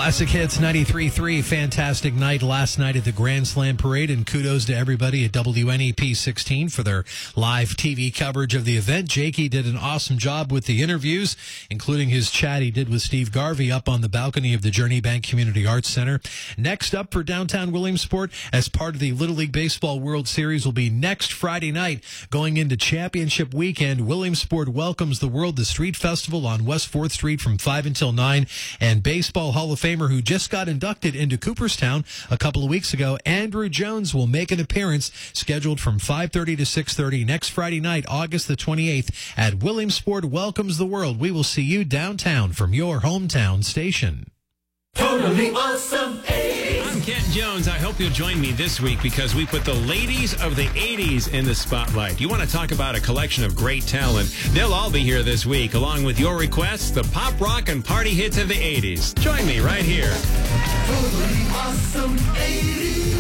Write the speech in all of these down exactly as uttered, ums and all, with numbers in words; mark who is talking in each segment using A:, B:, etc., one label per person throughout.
A: Classic Hits ninety-three point three. Fantastic night last night at the Grand Slam Parade, and kudos to everybody at W N E P sixteen for their live T V coverage of the event. Jakey did an awesome job with the interviews, including his chat he did with Steve Garvey up on the balcony of the Journey Bank Community Arts Center. Next up for downtown Williamsport, as part of the Little League Baseball World Series, will be next Friday night going into championship weekend. Williamsport welcomes the world to Street Festival on West fourth Street from five until nine, and Baseball Hall of Famer who just got inducted into Cooperstown a couple of weeks ago, Andruw Jones, will make an appearance scheduled from five thirty to six thirty next Friday night, August the twenty-eighth, at Williamsport welcomes the world. We will see you downtown from your hometown station.
B: Totally awesome eighties.
C: I'm Kent Jones. I hope you'll join me this week because we put the ladies of the eighties in the spotlight. You want to talk about a collection of great talent? They'll all be here this week, along with your requests, the pop, rock, and party hits of the eighties. Join me right here.
B: Totally awesome eighties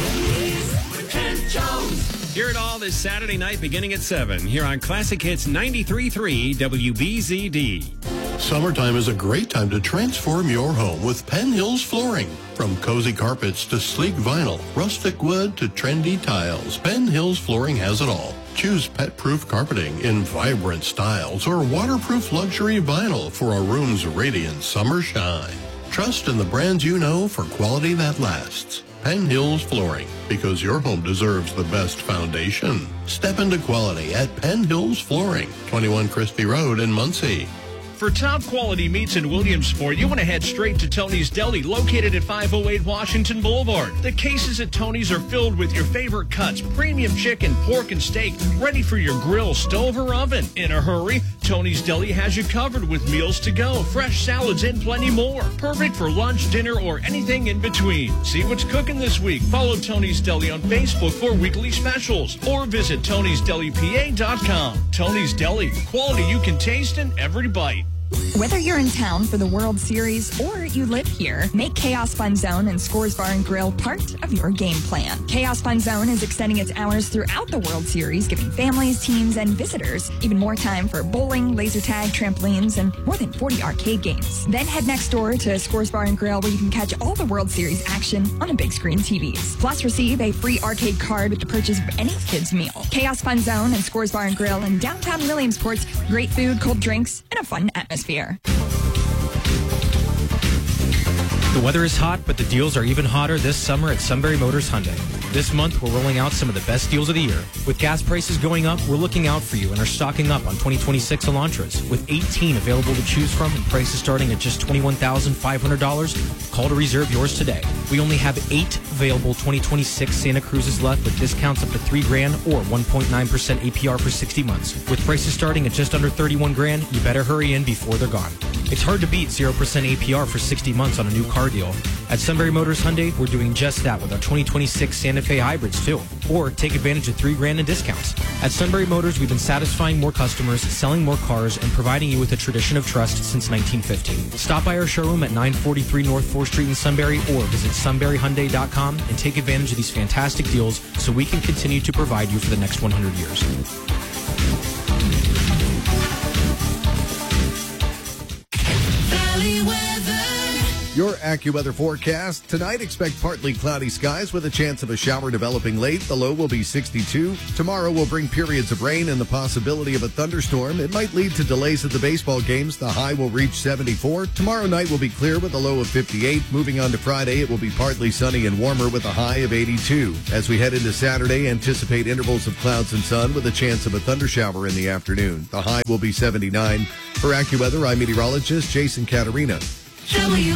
B: with Kent Jones.
C: Hear it all this Saturday night beginning at seven here on Classic Hits ninety-three point three W B Z D.
D: Summertime is a great time to transform your home with Penn Hills Flooring. From cozy carpets to sleek vinyl, rustic wood to trendy tiles, Penn Hills Flooring has it all. Choose pet-proof carpeting in vibrant styles or waterproof luxury vinyl for a room's radiant summer shine. Trust in the brands you know for quality that lasts. Penn Hills Flooring, because your home deserves the best foundation. Step into quality at Penn Hills Flooring, twenty-one Crispy Road in Muncie.
E: For top quality meats in Williamsport, you want to head straight to Tony's Deli, located at five oh eight Washington Boulevard. The cases at Tony's are filled with your favorite cuts, premium chicken, pork, and steak, ready for your grill, stove, or oven. In a hurry, Tony's Deli has you covered with meals to go, fresh salads, and plenty more. Perfect for lunch, dinner, or anything in between. See what's cooking this week. Follow Tony's Deli on Facebook for weekly specials, or visit tonys deli p a dot com. Tony's Deli, quality you can taste in every bite.
F: Whether you're in town for the World Series or you live here, make Chaos Fun Zone and Scores Bar and Grill part of your game plan. Chaos Fun Zone is extending its hours throughout the World Series, giving families, teams, and visitors even more time for bowling, laser tag, trampolines, and more than forty arcade games. Then head next door to Scores Bar and Grill, where you can catch all the World Series action on a big screen T Vs. Plus, receive a free arcade card with the purchase of any kid's meal. Chaos Fun Zone and Scores Bar and Grill in downtown Williamsport's great food, cold drinks, and a fun atmosphere.
G: The weather is hot, but the deals are even hotter this summer at Sunbury Motors Hyundai. This month, we're rolling out some of the best deals of the year. With gas prices going up, we're looking out for you and are stocking up on twenty twenty-six Elantras. With eighteen available to choose from and prices starting at just twenty-one thousand five hundred dollars, call to reserve yours today. We only have eight available twenty twenty-six Santa Cruzes left with discounts up to three grand or one point nine percent A P R for sixty months. With prices starting at just under thirty-one grand, you better hurry in before they're gone. It's hard to beat zero percent A P R for sixty months on a new car deal. At Sunbury Motors Hyundai, we're doing just that with our twenty twenty-six Santa Fe hybrids too. Or take advantage of three grand in discounts. At Sunbury Motors, we've been satisfying more customers, selling more cars, and providing you with a tradition of trust since nineteen fifty. Stop by our showroom at nine forty-three North fourth Street in Sunbury or visit sunbury hyundai dot com and take advantage of these fantastic deals so we can continue to provide you for the next one hundred years.
H: Your AccuWeather forecast. Tonight, expect partly cloudy skies with a chance of a shower developing late. The low will be sixty-two. Tomorrow will bring periods of rain and the possibility of a thunderstorm. It might lead to delays at the baseball games. The high will reach seventy-four. Tomorrow night will be clear with a low of fifty-eight. Moving on to Friday, it will be partly sunny and warmer with a high of eighty-two. As we head into Saturday, anticipate intervals of clouds and sun with a chance of a thundershower in the afternoon. The high will be seventy-nine. For AccuWeather, I'm meteorologist Jason Caterina.